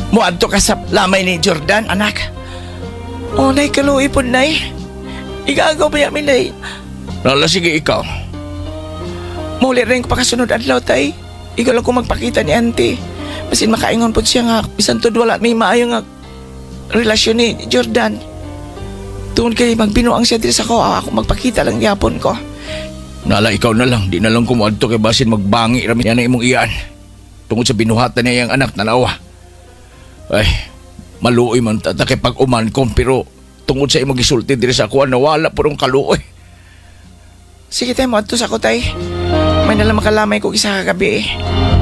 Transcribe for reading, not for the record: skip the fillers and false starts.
Muadto ka sa lamay ni Jordan, anak. Oh, nay, kaluoy po, nay. Igagaw ba yamin, nay? Lala, sige ikaw. Muli rin ko pakasunod adlaw, tay. Ikaw lang ko magpakita ni auntie. Masin makaingon po siya nga, bisan tod wala may maayo nga relasyon ni Jordan. Tuon kay magbinuang siya diri sa ko, ako magpakita lang yapon ko. Nala, ikaw na lang. Di na lang kumuadto kay basin magbangi rami yan ang imong iyaan. Tungod sa binuhatan niya yung anak na lawa. Ay, maluoy man tata kay pag-uman ko, pero tungod sa imong gisulti diri sa kuha, nawala po rong kaluoy. Sige tayo, mo adto sa ko, tay. May nalang makalamay ko isa kagabi eh.